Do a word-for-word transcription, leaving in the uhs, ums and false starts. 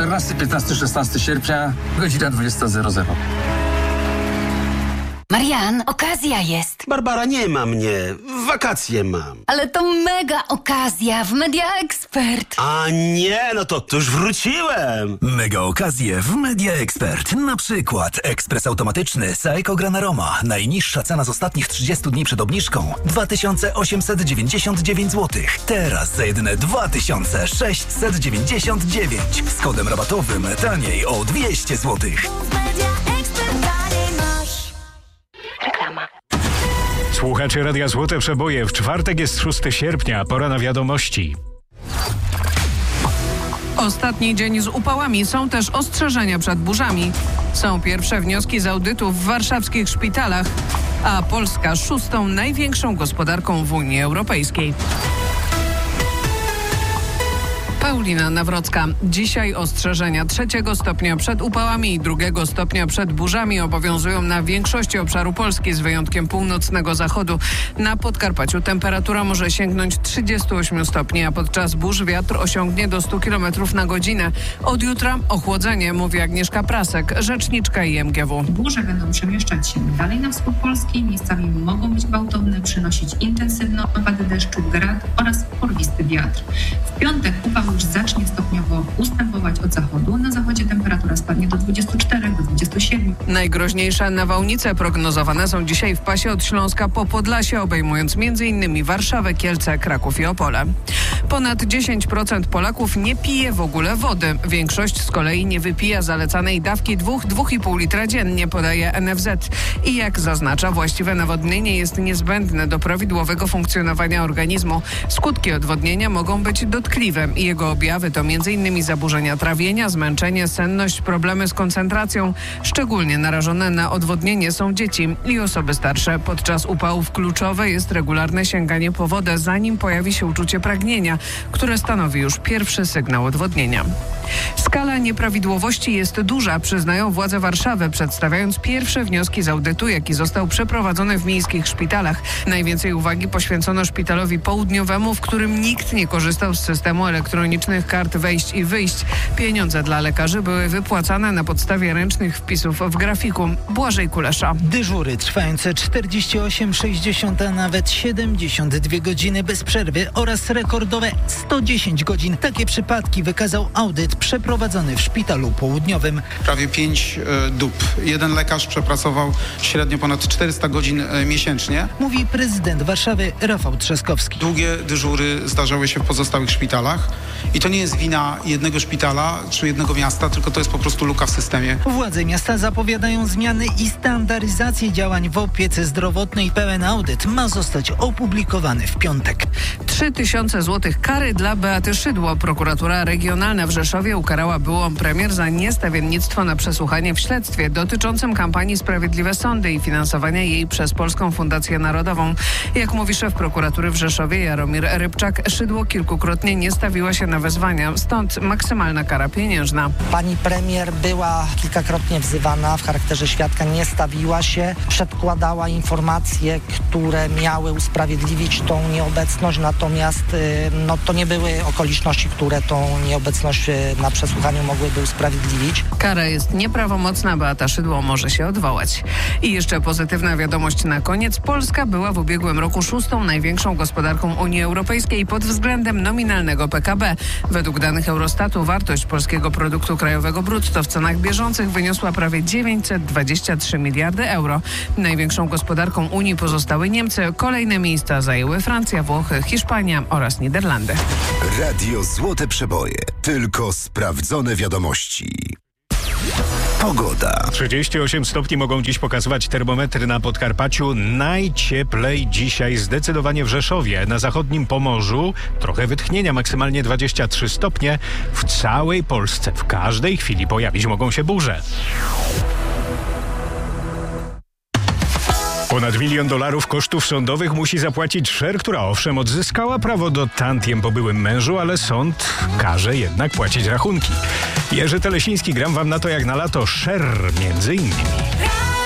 czternastego, piętnastego, szesnastego sierpnia, godzina dwudziesta zero zero. Marian, okazja jest. Barbara, nie ma mnie. Wakacje mam. Ale to mega okazja w Media Expert. A nie, no to, to już wróciłem. Mega okazje w Media Expert. Na przykład ekspres automatyczny Saeco Gran Aroma. Najniższa cena z ostatnich trzydziestu dni przed obniżką dwa tysiące osiemset dziewięćdziesiąt dziewięć złotych. Teraz za jedyne dwa tysiące sześćset dziewięćdziesiąt dziewięć. Z kodem rabatowym taniej o dwieście złotych. Reklama. Słuchacze Radia Złote Przeboje. W czwartek jest szóstego sierpnia. Pora na wiadomości. Ostatni dzień z upałami, są też ostrzeżenia przed burzami. Są pierwsze wnioski z audytu w warszawskich szpitalach, a Polska szóstą największą gospodarką w Unii Europejskiej. Paulina Nawrocka. Dzisiaj ostrzeżenia trzeciego stopnia przed upałami i drugiego stopnia przed burzami obowiązują na większości obszaru Polski z wyjątkiem północnego zachodu. Na Podkarpaciu temperatura może sięgnąć trzydziestu ośmiu stopni, a podczas burz wiatr osiągnie do stu kilometrów na godzinę. Od jutra ochłodzenie, mówi Agnieszka Prasek, rzeczniczka I M G W. Burze będą przemieszczać się dalej na wschód Polski, miejscami mogą być gwałtowne, przynosić intensywne opady deszczu, grad oraz porwisty wiatr. W piątek upał już zacznie stopniowo ustępować od zachodu. Na zachodzie temperatura spadnie do dwudziestu czterech do dwudziestu siedmiu. Najgroźniejsze nawałnice prognozowane są dzisiaj w pasie od Śląska po Podlasie, obejmując m.in. Warszawę, Kielce, Kraków i Opole. Ponad dziesięć procent Polaków nie pije w ogóle wody. Większość z kolei nie wypija zalecanej dawki dwa do dwóch i pół litra dziennie, podaje N F Z. I jak zaznacza, właściwe nawodnienie jest niezbędne do prawidłowego funkcjonowania organizmu. Skutki odwodnienia mogą być dotkliwe i jego objawy to m.in. zaburzenia trawienia, zmęczenie, senność, problemy z koncentracją. Szczególnie narażone na odwodnienie są dzieci i osoby starsze. Podczas upałów kluczowe jest regularne sięganie po wodę, zanim pojawi się uczucie pragnienia, które stanowi już pierwszy sygnał odwodnienia. Skala nieprawidłowości jest duża, przyznają władze Warszawy, przedstawiając pierwsze wnioski z audytu, jaki został przeprowadzony w miejskich szpitalach. Najwięcej uwagi poświęcono szpitalowi południowemu, w którym nikt nie korzystał z systemu elektronicznych kart wejść i wyjść. Pieniądze dla lekarzy były wypłacane na podstawie ręcznych wpisów w grafiku. Błażej Kulesza. Dyżury trwające czterdzieści osiem, sześćdziesiąt, a nawet siedemdziesiąt dwie godziny bez przerwy oraz rekordowe sto dziesięć godzin. Takie przypadki wykazał audyt przeprowadzony w szpitalu południowym. Prawie pięć y, dób. Jeden lekarz przepracował średnio ponad czterysta godzin y, miesięcznie. Mówi prezydent Warszawy Rafał Trzaskowski. Długie dyżury zdarzały się w pozostałych szpitalach i to nie jest wina jednego szpitala czy jednego miasta, tylko to jest po prostu luka w systemie. Władze miasta zapowiadają zmiany i standaryzację działań w opiece zdrowotnej. Pełen audyt ma zostać opublikowany w piątek. Trzy tysiące złotych kary dla Beaty Szydło. Prokuratura Regionalna w Rzeszowie ukarała byłą premier za niestawiennictwo na przesłuchanie w śledztwie dotyczącym kampanii Sprawiedliwe Sądy i finansowania jej przez Polską Fundację Narodową. Jak mówi szef prokuratury w Rzeszowie Jaromir Rybczak, Szydło kilkukrotnie nie stawiła się na wezwania, stąd maksymalna kara pieniężna. Pani premier była kilkakrotnie wzywana w charakterze świadka, nie stawiła się, przedkładała informacje, które miały usprawiedliwić tą nieobecność, natomiast no, to nie były okoliczności, które tą nieobecność na przesłuchaniu mogłyby usprawiedliwić. Kara jest nieprawomocna, Beata Szydło może się odwołać. I jeszcze pozytywna wiadomość na koniec. Polska była w ubiegłym roku szóstą największą gospodarką Unii Europejskiej pod względem nominalnego P K B. Według danych Eurostatu wartość polskiego produktu krajowego brutto w cenach bieżących wyniosła prawie dziewięćset dwadzieścia trzy miliardy euro. Największą gospodarką Unii pozostały Niemcy. Kolejne miejsca zajęły Francja, Włochy, Hiszpania oraz Niderlandy. Radio Złote Przeboje. Tylko sprawdzone wiadomości. Pogoda. trzydzieści osiem stopni mogą dziś pokazywać termometry na Podkarpaciu. Najcieplej dzisiaj zdecydowanie w Rzeszowie. Na zachodnim Pomorzu trochę wytchnienia, maksymalnie dwadzieścia trzy stopnie. W całej Polsce w każdej chwili pojawić mogą się burze. Ponad milion dolarów kosztów sądowych musi zapłacić Cher, która owszem odzyskała prawo do tantiem po byłym mężu, ale sąd każe jednak płacić rachunki. Jerzy Telesiński, gram wam na to jak na lato. Cher między innymi.